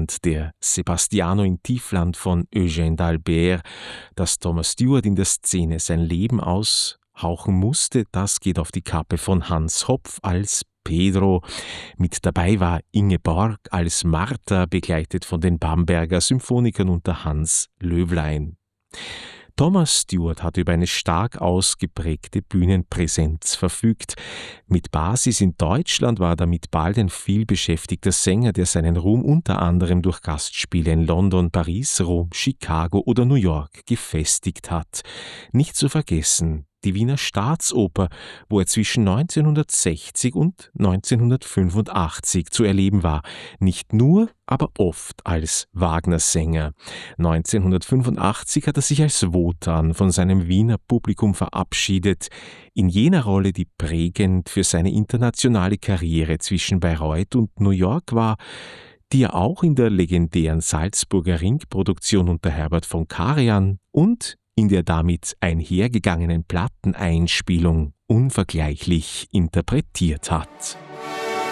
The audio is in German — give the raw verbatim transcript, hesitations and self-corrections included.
Mailand, der Sebastiano in Tiefland von Eugène d'Albert. Dass Thomas Stewart in der Szene sein Leben aushauchen musste, das geht auf die Kappe von Hans Hopf als Pedro. Mit dabei war Inge Borg als Martha, begleitet von den Bamberger Symphonikern unter Hans Löwlein. Thomas Stewart hat über eine stark ausgeprägte Bühnenpräsenz verfügt. Mit Basis in Deutschland war er damit bald ein vielbeschäftigter Sänger, der seinen Ruhm unter anderem durch Gastspiele in London, Paris, Rom, Chicago oder New York gefestigt hat. Nicht zu vergessen die Wiener Staatsoper, wo er zwischen neunzehnhundertsechzig und neunzehnhundertfünfundachtzig zu erleben war. Nicht nur, aber oft als Wagner-Sänger. neunzehnhundertfünfundachtzig hat er sich als Wotan von seinem Wiener Publikum verabschiedet, in jener Rolle, die prägend für seine internationale Karriere zwischen Bayreuth und New York war, die er auch in der legendären Salzburger Ringproduktion unter Herbert von Karajan und in der damit einhergegangenen Platteneinspielung unvergleichlich interpretiert hat.